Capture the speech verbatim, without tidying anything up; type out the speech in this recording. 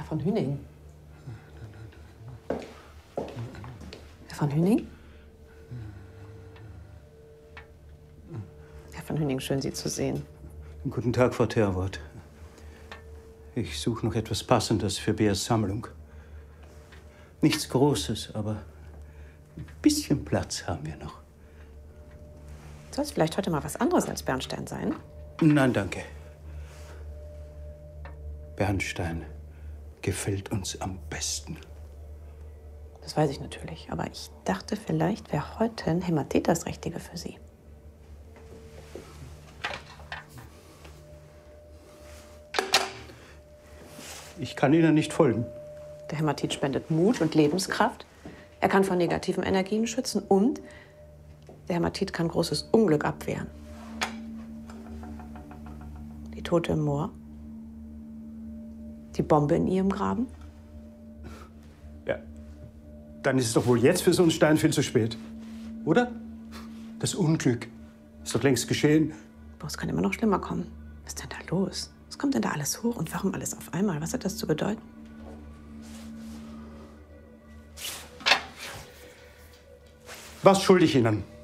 Herr von Hüning. Herr von Hüning? Herr von Hüning, schön, Sie zu sehen. Guten Tag, Frau Terwold. Ich suche noch etwas Passendes für Beas Sammlung. Nichts Großes, aber ein bisschen Platz haben wir noch. Soll es vielleicht heute mal was anderes als Bernstein sein? Nein, danke. Bernstein gefällt uns am besten. Das weiß ich natürlich, aber ich dachte, vielleicht wäre heute ein Hämatit das Richtige für Sie. Ich kann Ihnen nicht folgen. Der Hämatit spendet Mut und Lebenskraft. Er kann vor negativen Energien schützen und der Hämatit kann großes Unglück abwehren. Die Tote im Moor. Die Bombe in Ihrem Graben. Ja, dann ist es doch wohl jetzt für so einen Stein viel zu spät. Oder? Das Unglück ist doch längst geschehen. Boah, es kann immer noch schlimmer kommen. Was ist denn da los? Was kommt denn da alles hoch und warum alles auf einmal? Was hat das zu bedeuten? Was schulde ich Ihnen?